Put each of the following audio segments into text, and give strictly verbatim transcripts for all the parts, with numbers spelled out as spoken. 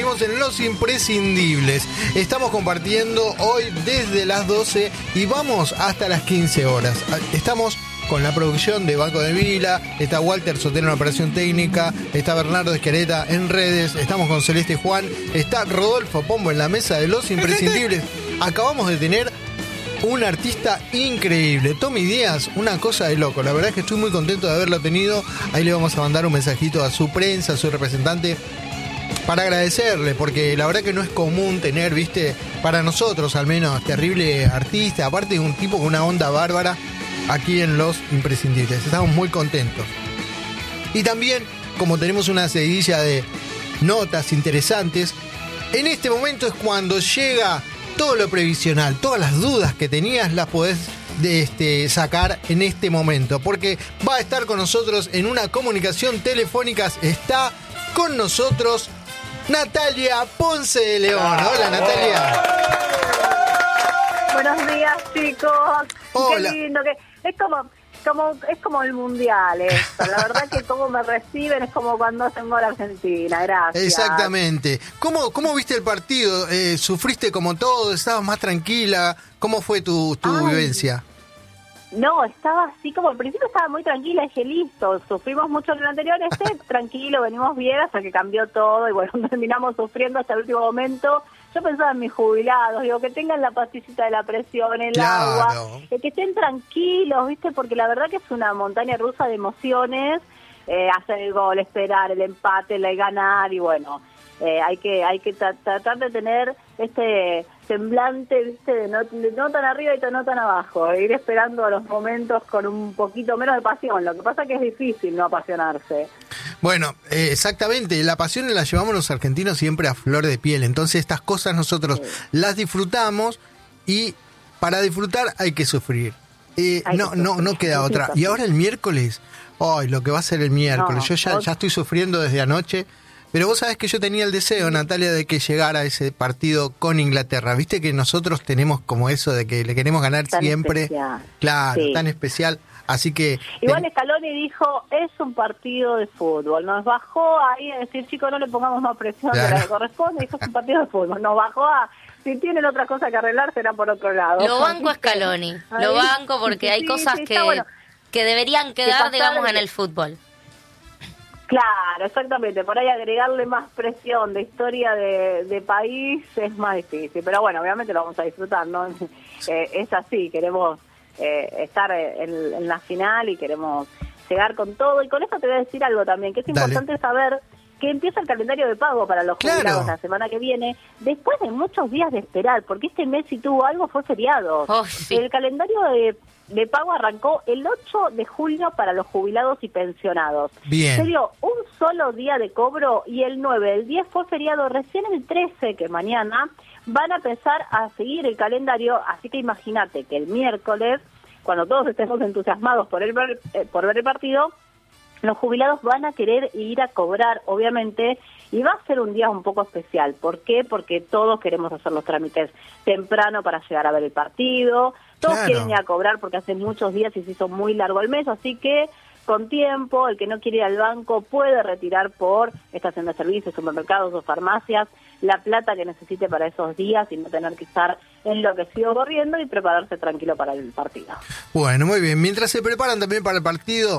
seguimos en Los Imprescindibles. Estamos compartiendo hoy desde las doce y vamos hasta las quince horas. Estamos con la producción de Banco de Vila, está Walter Sotelo en la operación técnica, está Bernardo Esquereta en redes, estamos con Celeste Juan, está Rodolfo Pombo en la mesa de Los Imprescindibles. Acabamos de tener un artista increíble, Tommy Díaz, una cosa de loco. La verdad es que estoy muy contento de haberlo tenido. Ahí le vamos a mandar un mensajito a su prensa, a su representante, para agradecerle, porque la verdad que no es común tener, viste, para nosotros al menos, terrible artista, aparte de un tipo con una onda bárbara, aquí en Los Imprescindibles. Estamos muy contentos. Y también, como tenemos una seguidilla de notas interesantes, en este momento es cuando llega todo lo previsional, todas las dudas que tenías las podés de este, sacar en este momento, porque va a estar con nosotros en una comunicación telefónica. Está con nosotros Natalia Ponce de León. Hola, Natalia. Buenos días, chicos. Hola. Qué lindo que es como como es como el mundial esto. La verdad que como me reciben es como cuando hacen gol a Argentina. Gracias. Exactamente. ¿Cómo, cómo viste el partido? Eh, ¿Sufriste como todo? ¿Estabas más tranquila? ¿Cómo fue tu, tu Ay, vivencia? No, estaba así como al principio estaba muy tranquila, dije listo, sufrimos mucho en el anterior, este tranquilo, venimos bien hasta que cambió todo y bueno, terminamos sufriendo hasta el último momento. Yo pensaba en mis jubilados, digo, que tengan la pastillita de la presión, el Claro. agua, eh, que estén tranquilos, ¿viste? Porque la verdad que es una montaña rusa de emociones, eh, hacer el gol, esperar el empate, el ganar y bueno, eh, hay que hay que tra- tratar de tener este semblante, ¿viste? De no, de no tan arriba y de no tan abajo, ir esperando los momentos con un poquito menos de pasión. Lo que pasa es que es difícil no apasionarse. Bueno, eh, exactamente, la pasión la llevamos los argentinos siempre a flor de piel, entonces estas cosas nosotros sí. las disfrutamos y para disfrutar hay que sufrir. Eh, hay no, que no, sufrir. no queda hay otra. Y ahora el miércoles, ay, lo que va a ser el miércoles, No, yo ya, ya estoy sufriendo desde anoche, pero vos sabés que yo tenía el deseo, Natalia, de que llegara ese partido con Inglaterra. Viste que nosotros tenemos como eso de que le queremos ganar tan siempre. Especial. Claro, sí. tan especial. Así que igual ten... Scaloni dijo, es un partido de fútbol. Nos bajó ahí a decir, chicos, no le pongamos más presión claro. de la que corresponde. Dijo, es un partido de fútbol. Nos bajó a, si tienen otra cosa que arreglar, será por otro lado. Lo banco a Scaloni. Lo banco porque hay sí, cosas sí, que, bueno. que deberían quedar, que digamos, en el fútbol. Claro, exactamente. Por ahí agregarle más presión de historia de, de país es más difícil. Pero bueno, obviamente lo vamos a disfrutar, ¿no? Eh, es así, queremos eh, estar en, en la final y queremos llegar con todo. Y con eso te voy a decir algo también, que es importante Dale. saber que empieza el calendario de pago para los jubilados claro. la semana que viene, después de muchos días de esperar, porque este mes si tuvo algo fue feriado. Oh, sí. El calendario de, de pago arrancó el ocho de julio para los jubilados y pensionados. Bien. Se dio un solo día de cobro y el nueve, el diez fue feriado, recién el trece, que mañana, van a empezar a seguir el calendario, así que imagínate que el miércoles, cuando todos estemos entusiasmados por, el ver, eh, por ver el partido, los jubilados van a querer ir a cobrar, obviamente, y va a ser un día un poco especial. ¿Por qué? Porque todos queremos hacer los trámites temprano para llegar a ver el partido, todos claro. quieren ir a cobrar porque hace muchos días y se hizo muy largo el mes, así que con tiempo, el que no quiere ir al banco puede retirar por estación de servicios, supermercados o farmacias la plata que necesite para esos días y no tener que estar enloquecido corriendo y prepararse tranquilo para el partido. Bueno, muy bien. Mientras se preparan también para el partido,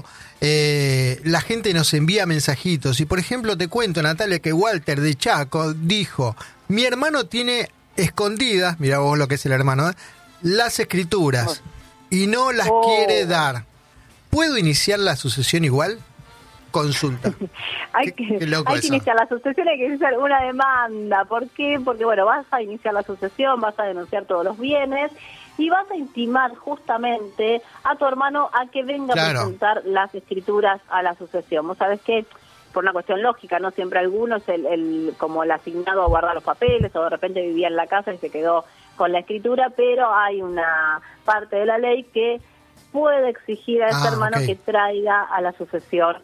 eh, la gente nos envía mensajitos. Y por ejemplo, te cuento, Natalia, que Walter de Chaco dijo, mi hermano tiene escondidas, mira vos lo que es el hermano, ¿eh? las escrituras oh. y no las oh. quiere dar. ¿Puedo iniciar la sucesión igual? Consulta. hay qué, que, qué loco hay que eso. iniciar la sucesión, hay que iniciar una demanda. ¿Por qué? Porque, bueno, vas a iniciar la sucesión, vas a denunciar todos los bienes y vas a intimar justamente a tu hermano a que venga claro. a presentar las escrituras a la sucesión. Vos sabés que, por una cuestión lógica, no siempre alguno es el, el, como el asignado a guardar los papeles o de repente vivía en la casa y se quedó con la escritura, pero hay una parte de la ley que puede exigir a ese ah, hermano okay. que traiga a la sucesión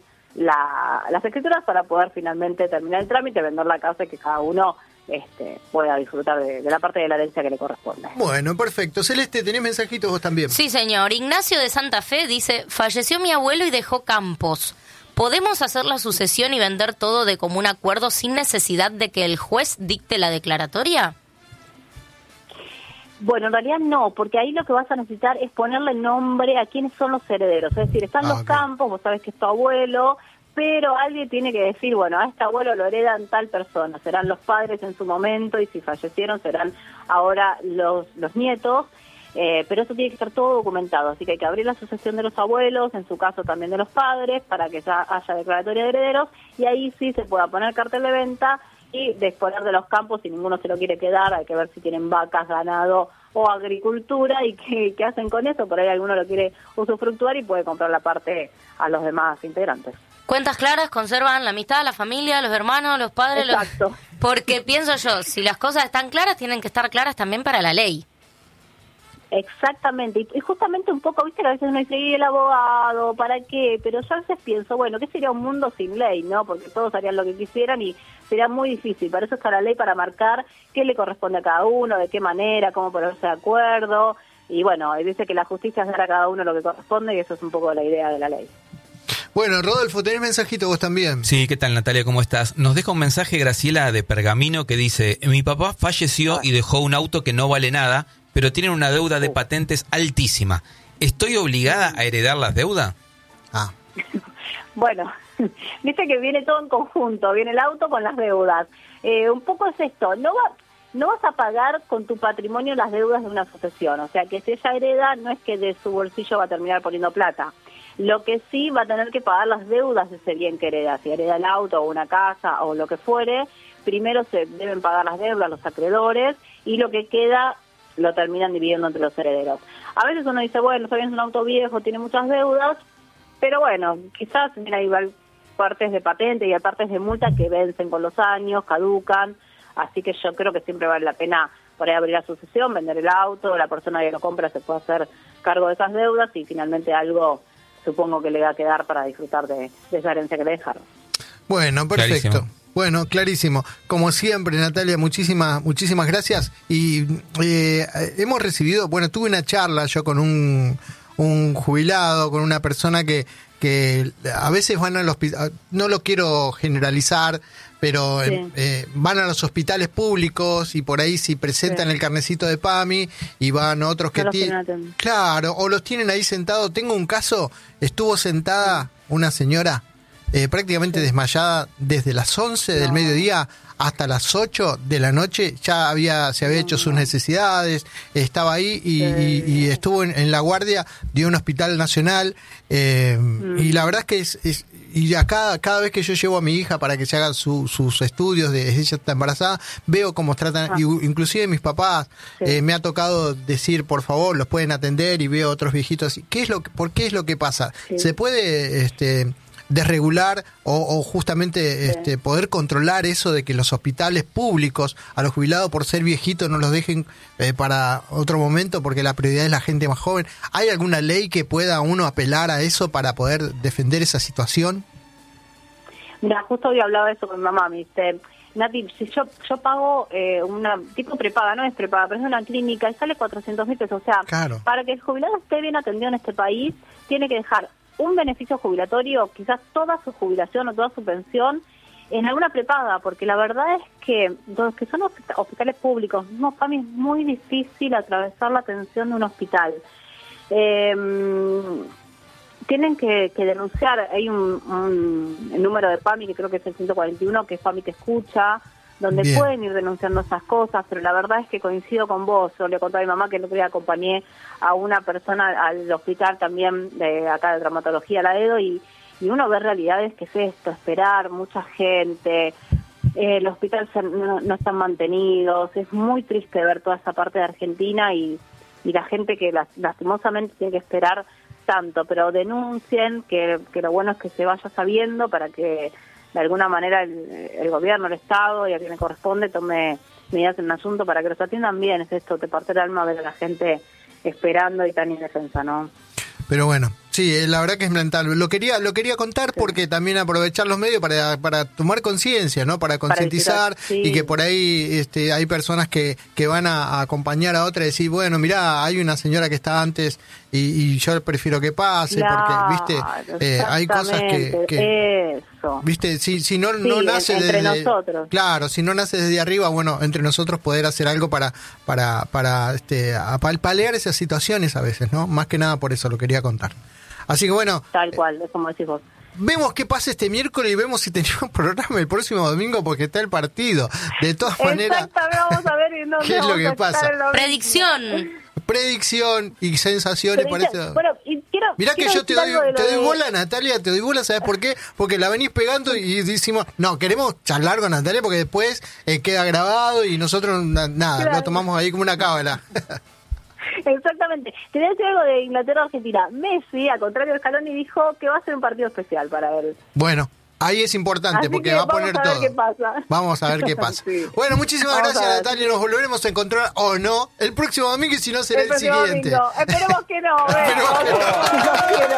la, las escrituras para poder finalmente terminar el trámite, vender la casa y que cada uno este, pueda disfrutar de, de la parte de la herencia que le corresponde. Bueno, perfecto. Celeste, ¿tenés mensajitos vos también? Sí, señor. Ignacio de Santa Fe dice, falleció mi abuelo y dejó campos. ¿podemos hacer la sucesión y vender todo de común acuerdo sin necesidad de que el juez dicte la declaratoria? Bueno, en realidad no, porque ahí lo que vas a necesitar es ponerle nombre a quiénes son los herederos. Es decir, están ah, los okay. campos, vos sabés que es tu abuelo, pero alguien tiene que decir, bueno, a este abuelo lo heredan tal persona. Serán los padres en su momento y si fallecieron serán ahora los, los nietos. Eh, pero eso tiene que estar todo documentado, así que hay que abrir la sucesión de los abuelos, en su caso también de los padres, para que ya haya declaratoria de herederos, y ahí sí se pueda poner cartel de venta y disponer de los campos. Si ninguno se lo quiere quedar, hay que ver si tienen vacas, ganado o agricultura y qué, qué hacen con eso. Por ahí alguno lo quiere usufructuar y puede comprar la parte a los demás integrantes. Cuentas claras conservan la amistad, la familia, los hermanos, los padres. Exacto. Los... Porque pienso yo, si las cosas están claras, tienen que estar claras también para la ley. Exactamente, y justamente un poco, viste que a veces uno dice, ¿y el abogado? ¿Para qué? Pero yo a veces pienso, bueno, ¿qué sería un mundo sin ley, no? Porque todos harían lo que quisieran y sería muy difícil. Para eso está la ley, para marcar qué le corresponde a cada uno, de qué manera, cómo ponerse de acuerdo. Y bueno, dice que la justicia es dar a cada uno lo que corresponde y eso es un poco la idea de la ley. Bueno, Rodolfo, tenés mensajito vos también. Sí, ¿qué tal, Natalia? ¿Cómo estás? Nos deja un mensaje Graciela de Pergamino que dice, mi papá falleció y dejó un auto que no vale nada, pero tienen una deuda de patentes altísima. ¿Estoy obligada a heredar las deudas? Ah. Bueno, dice que viene todo en conjunto, viene el auto con las deudas. Eh, un poco es esto, no va, no vas a pagar con tu patrimonio las deudas de una sucesión, o sea que si ella hereda no es que de su bolsillo va a terminar poniendo plata. Lo que sí va a tener que pagar las deudas de ese bien que hereda, si hereda el auto o una casa o lo que fuere, primero se deben pagar las deudas, los acreedores, y lo que queda lo terminan dividiendo entre los herederos. A veces uno dice, bueno, está bien, es un auto viejo, tiene muchas deudas, pero bueno, quizás mira, hay partes de patente y hay partes de multa que vencen con los años, caducan, así que yo creo que siempre vale la pena por ahí abrir la sucesión, vender el auto, la persona que lo compra se puede hacer cargo de esas deudas y finalmente algo supongo que le va a quedar para disfrutar de, de esa herencia que le dejaron. Bueno, perfecto. Clarísimo. Bueno, clarísimo. Como siempre, Natalia, muchísimas muchísimas gracias. Y eh, hemos recibido, bueno, tuve una charla yo con un, un jubilado, con una persona que, que a veces van al hospital, no lo quiero generalizar, pero sí. eh, van a los hospitales públicos y por ahí si presentan sí. el carnecito de PAMI y van otros que no tienen... Claro, o los tienen ahí sentados. Tengo un caso, estuvo sentada una señora Eh, prácticamente sí. desmayada desde las once no. del mediodía hasta las ocho de la noche, ya había se había no. hecho sus necesidades, estaba ahí y, sí. y, y estuvo en, en la guardia de un hospital nacional eh, mm. y la verdad es que es, es y acá cada vez que yo llevo a mi hija para que se haga su, sus estudios de ella está embarazada, veo cómo tratan, ah. y, inclusive mis papás sí. eh, me ha tocado decir por favor los pueden atender y veo otros viejitos. ¿Qué es lo que, por qué es lo que pasa? Sí. Se puede este desregular o, o justamente sí. este, poder controlar eso de que los hospitales públicos a los jubilados por ser viejitos no los dejen eh, para otro momento porque la prioridad es la gente más joven. ¿Hay alguna ley que pueda uno apelar a eso para poder defender esa situación? Mira, justo hoy hablaba de eso con mi mamá, me dice, Nati, si yo yo pago eh, una tipo prepaga, no es prepaga, pero es una clínica y sale cuatrocientos mil pesos, o sea, claro. para que el jubilado esté bien atendido en este país, tiene que dejar un beneficio jubilatorio, quizás toda su jubilación o toda su pensión, en alguna prepaga, porque la verdad es que los que son hospitales públicos, mismo PAMI, es muy difícil atravesar la atención de un hospital. Eh, tienen que, que denunciar, hay un, un el número de PAMI que creo que es el ciento cuarenta y uno, que es PAMI Te Escucha, donde Bien. pueden ir denunciando esas cosas, pero la verdad es que coincido con vos. Yo le conté a mi mamá que el otro día acompañé a una persona al hospital también de acá de traumatología, la E D O, y, y uno ve realidades que es esto, esperar, mucha gente, eh, el hospital se, no, no están mantenidos, es muy triste ver toda esa parte de Argentina y, y la gente que las, lastimosamente tiene que esperar tanto, pero denuncien, que, que lo bueno es que se vaya sabiendo para que de alguna manera el, el gobierno, el Estado y a quien le corresponde tome medidas en el asunto para que los atiendan bien. Es esto, te parte el alma ver a la gente esperando y tan indefensa, ¿no? Pero bueno, sí, la verdad que es lamentable. Lo quería lo quería contar porque también aprovechar los medios para, para tomar conciencia, ¿no? Para concientizar sí. y que por ahí este, hay personas que, que van a, a acompañar a otra y decir, bueno, mirá, hay una señora que está antes y, y yo prefiero que pase claro, porque, viste, eh, hay cosas que... que eso. viste, si, si no, sí, no nace entre desde... nosotros. Claro, si no nace desde arriba, bueno, entre nosotros poder hacer algo para, para, para este, paliar esas situaciones a veces, ¿no? Más que nada por eso lo quería contar. Así que bueno... Tal cual, es como decís vos. Vemos qué pasa este miércoles y vemos si tenemos programa el próximo domingo porque está el partido. De todas maneras... Exactamente, vamos a ver y no ¿qué es lo que pasa? Predicción. Predicción y sensaciones. Predicción. Parece... Bueno, y quiero, Mirá quiero que yo te decir doy, algo de te lo doy de- bola, Natalia, te doy bola, ¿sabes por qué? Porque la venís pegando y decimos, no, queremos charlar con Natalia porque después eh, queda grabado y nosotros na- nada, Claro. lo tomamos ahí como una cábala. Exactamente. Quería decir algo de Inglaterra-Argentina. Messi, al contrario de Scaloni, dijo que va a ser un partido especial para él. Bueno, ahí es importante Así porque que va a vamos poner a ver todo. qué pasa. Vamos a ver qué pasa. Sí. Bueno, muchísimas Vamos gracias, a ver. Natalia. Nos volveremos a encontrar o no el próximo domingo y si no será el, próximo siguiente. domingo. Esperemos que no. ¿ves? Esperemos que no. No quiero.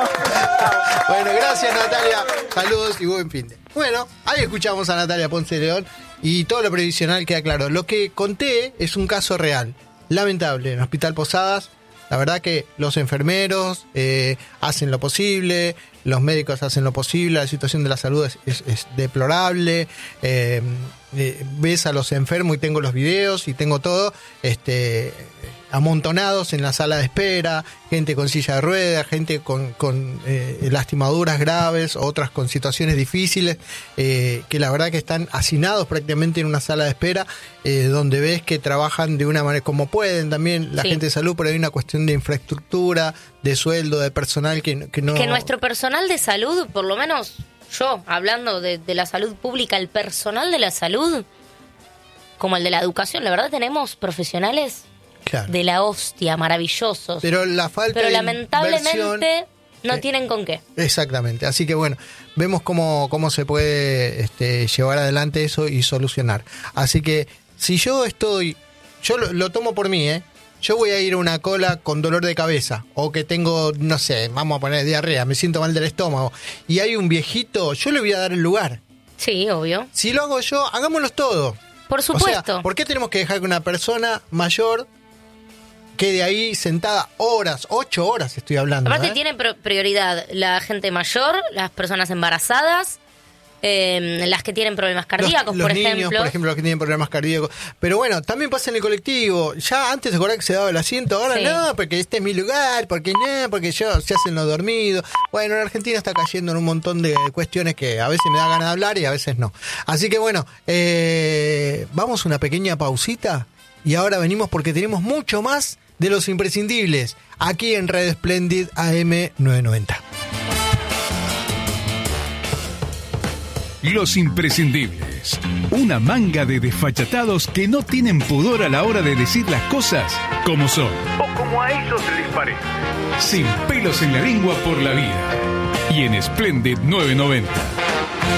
Bueno, gracias, Natalia. Saludos y buen fin de. Bueno, ahí escuchamos a Natalia Ponce de León y todo lo previsional queda claro. Lo que conté es un caso real, lamentable, en Hospital Posadas. La verdad que los enfermeros eh, hacen lo posible, los médicos hacen lo posible, la situación de la salud es, es, es deplorable. Eh, eh, ves a los enfermos y tengo los videos y tengo todo este, amontonados en la sala de espera, gente con silla de ruedas, gente con, con eh, lastimaduras graves, otras con situaciones difíciles, eh, que la verdad que están hacinados prácticamente en una sala de espera, eh, donde ves que trabajan de una manera como pueden también la Sí. gente de salud, pero hay una cuestión de infraestructura, de sueldo, de personal que, que no... Que nuestro personal de salud, por lo menos yo, hablando de, de la salud pública, el personal de la salud, como el de la educación, la verdad tenemos profesionales Claro. de la hostia, maravillosos. Pero, Pero la falta de lamentablemente inversión- no eh, tienen con qué. Exactamente, así que bueno, vemos cómo, cómo se puede este, llevar adelante eso y solucionar. Así que si yo estoy, yo lo, lo tomo por mí, ¿eh? Yo voy a ir a una cola con dolor de cabeza o que tengo, no sé, vamos a poner diarrea, me siento mal del estómago y hay un viejito, yo le voy a dar el lugar. Sí, obvio. Si lo hago yo, hagámoslo todo. Por O sea, supuesto. ¿por qué tenemos que dejar que una persona mayor quede ahí sentada horas, ocho horas estoy hablando? Aparte ¿eh? tiene pro- prioridad la gente mayor, las personas embarazadas, eh, las que tienen problemas cardíacos, los, los por niños, ejemplo. por ejemplo, los que tienen problemas cardíacos. Pero bueno, también pasa en el colectivo. Ya antes se acordaba que se daba el asiento, ahora Sí. no, porque este es mi lugar, porque no, porque yo se hacen los dormidos. Bueno, en Argentina está cayendo en un montón de cuestiones que a veces me da ganas de hablar y a veces no. Así que bueno, eh, vamos a una pequeña pausita y ahora venimos porque tenemos mucho más de los imprescindibles aquí en Red Splendid A M novecientos noventa. Los imprescindibles. Una manga de desfachatados que no tienen pudor a la hora de decir las cosas como son. O como a ellos les parece. Sin pelos en la lengua por la vida. Y en Splendid novecientos noventa.